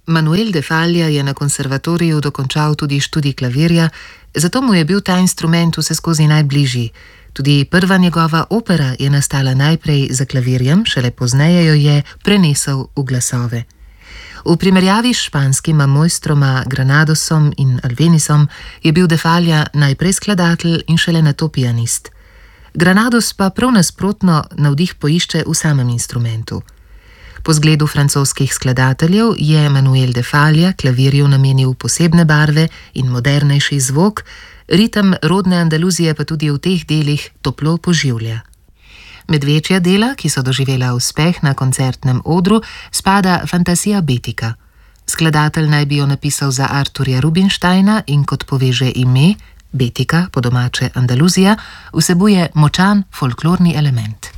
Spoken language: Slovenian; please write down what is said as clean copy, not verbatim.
Manuel de Falla je na konservatoriju dokončal tudi študij klavirja, zato mu je bil ta instrument vseskozi najbližji. Tudi prva njegova opera je nastala najprej za klavirjem, šele pozneje jo je prenesel v glasove. V primerjavi s španskima mojstroma Granadosom in Albenisom je bil de Falla najprej skladatelj in šele nato pianist. Granados pa prav nasprotno navdih poišče v samem instrumentu. Po zgledu francoskih skladateljev je Manuel de Falla klavirju namenil posebne barve in modernejši zvok, ritem rodne Andaluzije pa tudi v teh delih toplo poživlja. Med večja dela, ki so doživela uspeh na koncertnem odru, spada Fantasija Betika. Skladatelj naj bi jo napisal za Arturja Rubinsteina in kot poveže ime, Betika, po domače Andaluzija, vsebuje močan folklorni element.